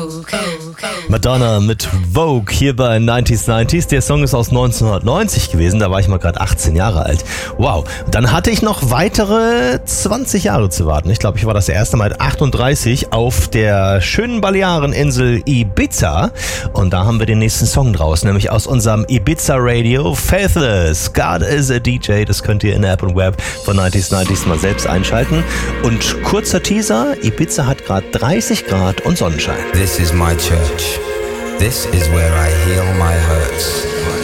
Madonna mit Vogue hier bei 90s. Der Song ist aus 1990 gewesen, da war ich mal gerade 18 Jahre alt. Wow, dann hatte ich noch weitere 20 Jahre zu warten. Ich glaube, ich war das erste Mal 38 auf der schönen Baleareninsel Ibiza und da haben wir den nächsten Song draus, nämlich aus unserem Ibiza Radio Faithless. God is a DJ, das könnt ihr in der App und Web von 90s mal selbst einschalten. Und kurzer Teaser, Ibiza hat gerade 30 Grad und Sonnenschein. This is my church. This is where I heal my hurts.